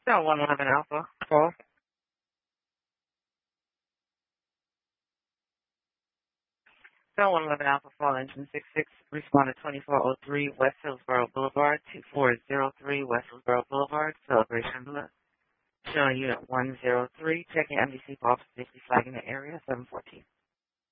Cell 111 Alpha, call. Cell 111 Alpha, fall engine 66, responded 2403 West Hillsborough Boulevard, 2403 West Hillsborough Boulevard, Celebration Blue. Showing unit 103, checking MDC for officer safety flagging the area, 714.